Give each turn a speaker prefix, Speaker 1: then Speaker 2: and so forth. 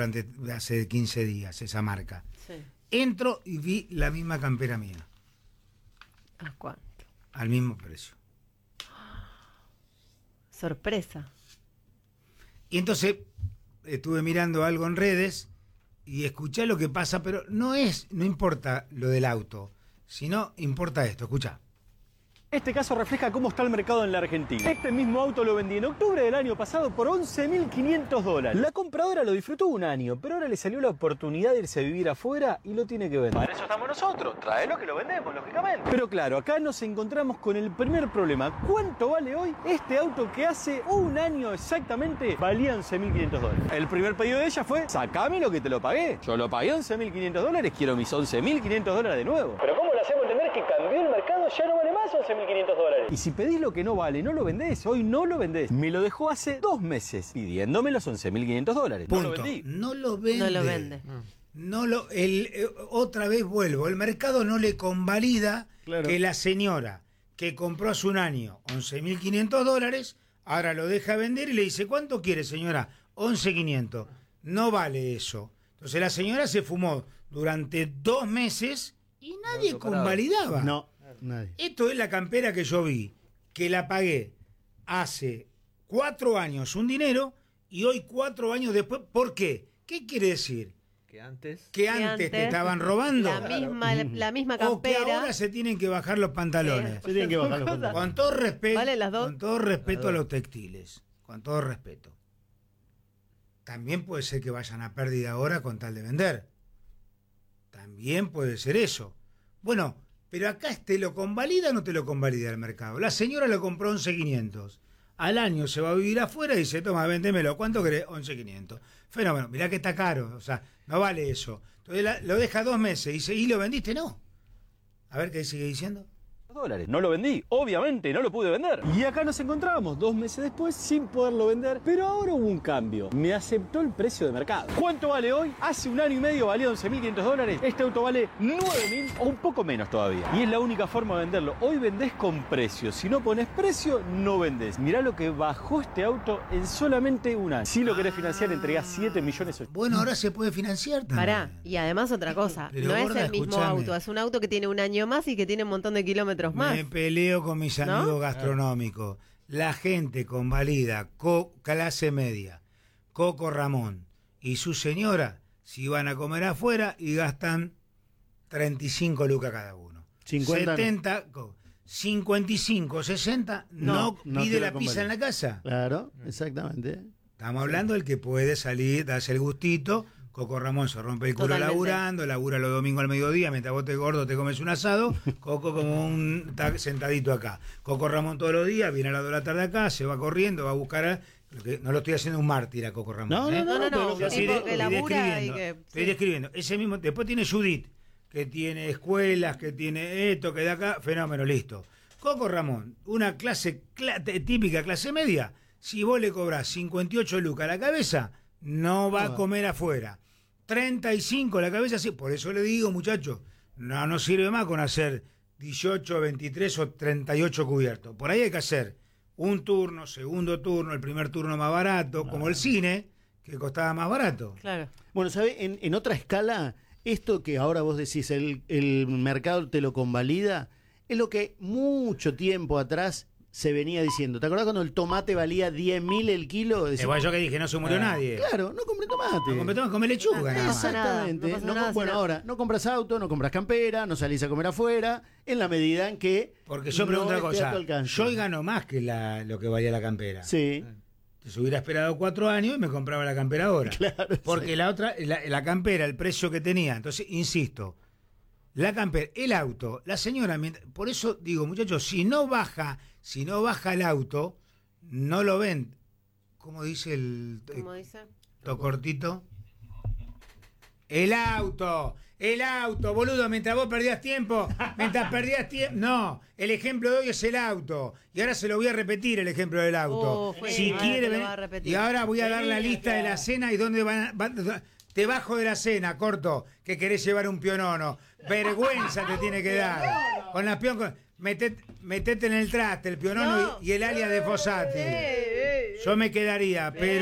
Speaker 1: durante hace 15 días, esa marca.
Speaker 2: Sí.
Speaker 1: Entro y vi la misma campera mía,
Speaker 2: ¿A cuánto?
Speaker 1: al mismo precio.
Speaker 2: Sorpresa.
Speaker 1: Y entonces estuve mirando algo en redes y escuché lo que pasa, pero no importa lo del auto, sino importa esto, escuchá.
Speaker 3: Este caso refleja cómo está el mercado en la Argentina. Este mismo auto lo vendí en octubre del año pasado por $11.500. La compradora lo disfrutó un año, pero ahora le salió la oportunidad de irse a vivir afuera y lo tiene que vender. Para eso estamos nosotros, traelo que lo vendemos, lógicamente. Pero claro, acá nos encontramos con el primer problema. ¿Cuánto vale hoy este auto que hace un año exactamente valía $11.500? El primer pedido de ella fue, sacame lo que te lo pagué. Yo lo pagué $11.500, quiero mis $11.500 de nuevo. Pero ¿cómo le hacemos entender que cambió el mercado? Ya no vale más $11.500. Y si pedís lo que no vale, no lo vendés. Hoy no lo vendés. Me lo dejó hace 2 meses pidiéndome los $11.500.
Speaker 1: Punto.
Speaker 3: No lo vendí.
Speaker 1: No lo vende.
Speaker 2: No lo vende.
Speaker 1: Otra vez vuelvo. El mercado no le convalida que la señora que compró hace un año $11.500, ahora lo deja vender y le dice, ¿cuánto quiere, señora? 11.500. No vale eso. Entonces la señora se fumó durante 2 meses y nadie convalidaba.
Speaker 4: No, nadie.
Speaker 1: Esto es la campera que yo vi, que la pagué hace 4 años un dinero y hoy 4 años después. ¿Por qué? ¿Qué quiere decir?
Speaker 5: Que antes
Speaker 1: Te estaban robando.
Speaker 2: La misma
Speaker 1: O que
Speaker 2: campera.
Speaker 1: ahora se tienen que bajar los pantalones.
Speaker 4: Se tienen que bajar los pantalones.
Speaker 1: Con todo respeto,
Speaker 2: ¿Vale las dos?
Speaker 1: con todo respeto a los textiles. Con todo respeto. También puede ser que vayan a pérdida ahora con tal de vender. También puede ser eso. Bueno, pero acá ¿te lo convalida o no te lo convalida el mercado? La señora lo compró 11.500. Al año se va a vivir afuera y dice, toma, véndemelo. ¿Cuánto querés? 11.500. Fenómeno. Mirá que está caro. O sea, no vale eso. Entonces lo deja 2 meses y dice, ¿y lo vendiste? No. A ver qué sigue diciendo.
Speaker 3: No lo vendí, obviamente no lo pude vender. Y acá nos encontrábamos 2 meses después sin poderlo vender, pero ahora hubo un cambio. Me aceptó el precio de mercado. ¿Cuánto vale hoy? Hace un año y medio valía $11.500. Este auto vale $9.000 o un poco menos todavía. Y es la única forma de venderlo. Hoy vendés con precio. Si no pones precio, no vendés. Mirá lo que bajó este auto en solamente un año. Si lo querés financiar, entregás 7 millones.
Speaker 1: Bueno, ahora se puede financiar también.
Speaker 2: Pará, y además otra cosa,
Speaker 1: Pero,
Speaker 2: no
Speaker 1: gorda,
Speaker 2: es el mismo
Speaker 1: escuchame.
Speaker 2: auto, es un auto que tiene un año más y que tiene un montón de kilómetros más.
Speaker 1: Me peleo con mis amigos
Speaker 2: ¿No?
Speaker 1: gastronómicos. La gente convalida clase media, Coco Ramón y su señora, si van a comer afuera y gastan 35 lucas cada uno.
Speaker 4: 50
Speaker 1: 70, 55, 60, no pide la pizza en la casa.
Speaker 4: Claro, exactamente.
Speaker 1: Estamos hablando del que puede salir, darse el gustito. Coco Ramón se rompe el culo
Speaker 2: Totalmente.
Speaker 1: laburando, labura los domingos al mediodía, mientras vos te gordo te comes un asado, Coco como está sentadito acá. Coco Ramón todos los días, viene a las 2 de la tarde acá, se va corriendo, va a buscar no lo estoy haciendo un mártir a Coco Ramón.
Speaker 4: No,
Speaker 2: No,
Speaker 1: Yo estoy
Speaker 2: tipo que labura y
Speaker 1: describiendo,
Speaker 2: que...
Speaker 1: estoy describiendo. Ese mismo, después tiene Judith, que tiene escuelas, que tiene esto, que de acá, fenómeno, listo. Coco Ramón, una típica clase media, si vos le cobrás 58 lucas a la cabeza, no va a comer afuera. 35 la cabeza, sí. Por eso le digo, muchachos, no sirve más con hacer 18, 23 o 38 cubiertos. Por ahí hay que hacer un turno, segundo turno, el primer turno más barato, como el cine, que costaba más barato.
Speaker 2: Claro.
Speaker 4: Bueno, ¿sabes? En otra escala, esto que ahora vos decís, el mercado te lo convalida, es lo que mucho tiempo atrás se venía diciendo. ¿Te acordás cuando el tomate valía 10.000 el kilo?
Speaker 1: Igual yo que dije, no se murió nadie.
Speaker 4: Claro, no compré tomate.
Speaker 1: No compré tomate, come lechuga.
Speaker 2: No
Speaker 1: nada más.
Speaker 2: pasa nada,
Speaker 4: Exactamente.
Speaker 2: no pasa nada,
Speaker 4: Bueno,
Speaker 2: si no-
Speaker 4: ahora, no compras auto, no compras campera, no salís a comer afuera, en la medida en que...
Speaker 1: Porque yo pregunto
Speaker 4: no
Speaker 1: una
Speaker 4: esté a tu
Speaker 1: cosa,
Speaker 4: alcance.
Speaker 1: yo hoy gano más que lo que valía la campera.
Speaker 4: Sí.
Speaker 1: Entonces hubiera esperado 4 años y me compraba la campera ahora.
Speaker 4: Claro,
Speaker 1: Porque
Speaker 4: sí.
Speaker 1: la otra, la campera, el precio que tenía. Entonces, insisto, la campera, el auto, la señora, por eso digo, muchachos, si no baja el auto, no lo ven. ¿Cómo dice
Speaker 2: ¿Cómo dice?
Speaker 1: to cortito? El auto, boludo, mientras vos perdías tiempo, no, el ejemplo de hoy es el auto, y ahora se lo voy a repetir el ejemplo del auto.
Speaker 2: Fue,
Speaker 1: Si
Speaker 2: ahora
Speaker 1: quiere,
Speaker 2: te lo va a repetir.
Speaker 1: y ahora voy a dar la lista de la cena y dónde te bajo de la cena, corto, que querés llevar un pionono. Vergüenza te tiene que dar. Con la metete en el traste, el pionono
Speaker 2: No.
Speaker 1: y el alias de Fossati. Yo me quedaría, pero